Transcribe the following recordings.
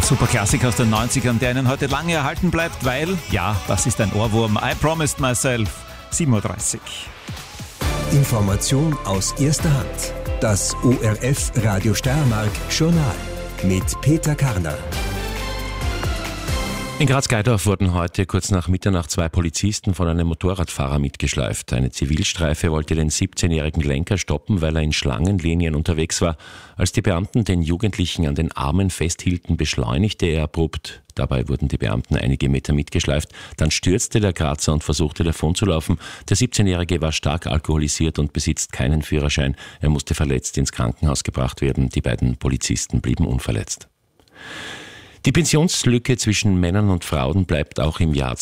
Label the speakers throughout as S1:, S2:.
S1: Super Klassiker aus den 90ern, der Ihnen heute lange erhalten bleibt, weil, ja, das ist ein Ohrwurm. I Promised Myself, 7.30 Uhr.
S2: Information aus erster Hand. Das ORF Radio Steiermark Journal mit Peter Karner.
S3: In Graz-Geidorf wurden heute kurz nach Mitternacht 2 Polizisten von einem Motorradfahrer mitgeschleift. Eine Zivilstreife wollte den 17-jährigen Lenker stoppen, weil er in Schlangenlinien unterwegs war. Als die Beamten den Jugendlichen an den Armen festhielten, beschleunigte er abrupt. Dabei wurden die Beamten einige Meter mitgeschleift. Dann stürzte der Grazer und versuchte davonzulaufen. Der 17-Jährige war stark alkoholisiert und besitzt keinen Führerschein. Er musste verletzt ins Krankenhaus gebracht werden. Die beiden Polizisten blieben unverletzt. Die Pensionslücke zwischen Männern und Frauen bleibt auch im Jahr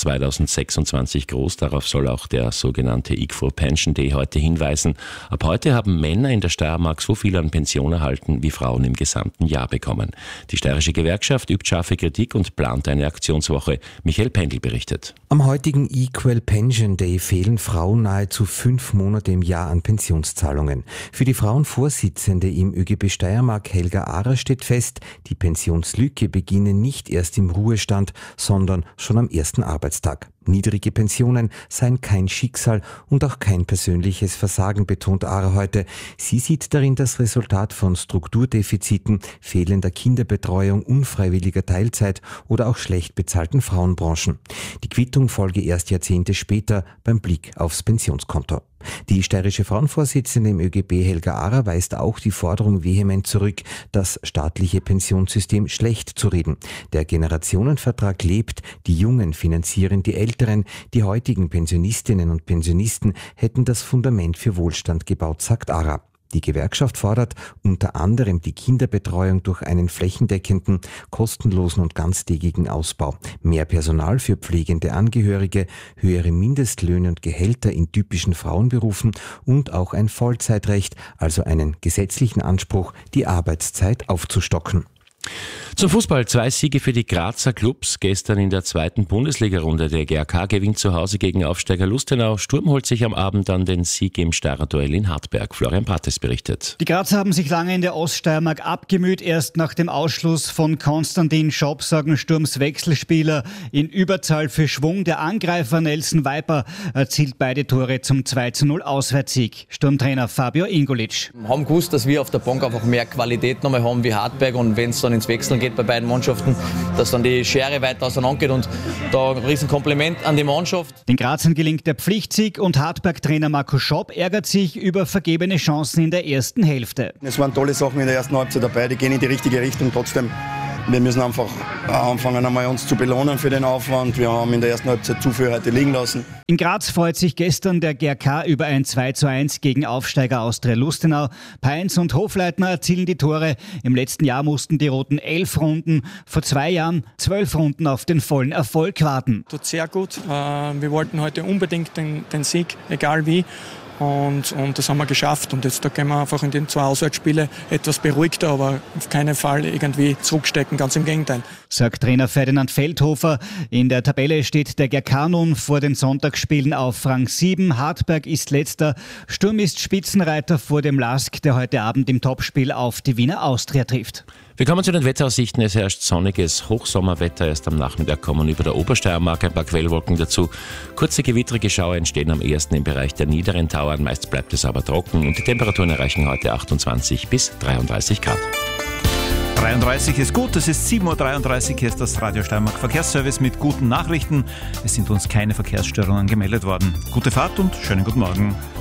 S3: 2026 groß. Darauf soll auch der sogenannte Equal Pension Day heute hinweisen. Ab heute haben Männer in der Steiermark so viel an Pension erhalten, wie Frauen im gesamten Jahr bekommen. Die steirische Gewerkschaft übt scharfe Kritik und plant eine Aktionswoche. Michael Pendl berichtet.
S4: Am heutigen Equal Pension Day fehlen Frauen nahezu 5 Monate im Jahr an Pensionszahlungen. Für die Frauenvorsitzende im ÖGB Steiermark, Helga Ahrer, steht fest, die Pensionslücke beginne nicht erst im Ruhestand, sondern schon am ersten Arbeitstag. Niedrige Pensionen seien kein Schicksal und auch kein persönliches Versagen, betont Ahrer heute. Sie sieht darin das Resultat von Strukturdefiziten, fehlender Kinderbetreuung, unfreiwilliger Teilzeit oder auch schlecht bezahlten Frauenbranchen. Die Quittung folge erst Jahrzehnte später beim Blick aufs Pensionskonto. Die steirische Frauenvorsitzende im ÖGB Helga Ahrer weist auch die Forderung vehement zurück, das staatliche Pensionssystem schlecht zu reden. Der Generationenvertrag lebt, die Jungen finanzieren die Älteren, die heutigen Pensionistinnen und Pensionisten hätten das Fundament für Wohlstand gebaut, sagt Ahrer. Die Gewerkschaft fordert unter anderem die Kinderbetreuung durch einen flächendeckenden, kostenlosen und ganztägigen Ausbau, mehr Personal für pflegende Angehörige, höhere Mindestlöhne und Gehälter in typischen Frauenberufen und auch ein Vollzeitrecht, also einen gesetzlichen Anspruch, die Arbeitszeit aufzustocken.
S3: Zum Fußball 2 Siege für die Grazer Clubs. Gestern in der 2. Bundesliga-Runde. Der GRK gewinnt zu Hause gegen Aufsteiger Lustenau. Sturm holt sich am Abend dann den Sieg im Steirer Duell in Hartberg. Florian Prates berichtet.
S5: Die Grazer haben sich lange in der Oststeiermark abgemüht. Erst nach dem Ausschluss von Konstantin Schopp sorgen Sturms Wechselspieler in Überzahl für Schwung. Der Angreifer Nelson Viper erzielt beide Tore zum 2:0 Auswärtssieg. Sturmtrainer Fabio Ingolic.
S6: Wir haben gewusst, dass wir auf der Bank einfach mehr Qualität nochmal haben wie Hartberg, und wenn es dann ins Wechseln geht bei beiden Mannschaften, dass dann die Schere weiter auseinander geht, und da ein riesen Kompliment an die Mannschaft.
S5: Den Grazern gelingt der Pflichtsieg und Hartberg-Trainer Marco Schopp ärgert sich über vergebene Chancen in der ersten Hälfte.
S7: Es waren tolle Sachen in der ersten Halbzeit dabei, die gehen in die richtige Richtung. Trotzdem, wir müssen einfach anfangen, einmal uns zu belohnen für den Aufwand. Wir haben in der ersten Halbzeit zu viel heute liegen lassen.
S5: In Graz freut sich gestern der GRK über ein 2:1 gegen Aufsteiger Austria Lustenau. Peins und Hofleitner erzielen die Tore. Im letzten Jahr mussten die Roten 11 Runden, vor 2 Jahren 12 Runden auf den vollen Erfolg warten.
S8: Tut sehr gut. Wir wollten heute unbedingt den Sieg, egal wie. Und das haben wir geschafft. Und jetzt da gehen wir einfach in den 2 Auswärtsspiele etwas beruhigter, aber auf keinen Fall irgendwie zurückstecken, ganz im Gegenteil.
S5: Sagt Trainer Ferdinand Feldhofer. In der Tabelle steht der GRK nun vor den Sonntagsspielen auf Rang 7. Hartberg ist letzter. Sturm ist Spitzenreiter vor dem LASK, der heute Abend im Topspiel auf die Wiener Austria trifft.
S3: Wir kommen zu den Wetteraussichten. Es herrscht sonniges Hochsommerwetter. Erst am Nachmittag kommen über der Obersteiermark ein paar Quellwolken dazu. Kurze gewittrige Schauer entstehen am ehesten im Bereich der niederen Tauern. Meist bleibt es aber trocken und die Temperaturen erreichen heute 28 bis 33 Grad.
S1: 33 ist gut, es ist 7.33 Uhr, hier ist das Radio Steiermark Verkehrsservice mit guten Nachrichten. Es sind uns keine Verkehrsstörungen gemeldet worden. Gute Fahrt und schönen guten Morgen.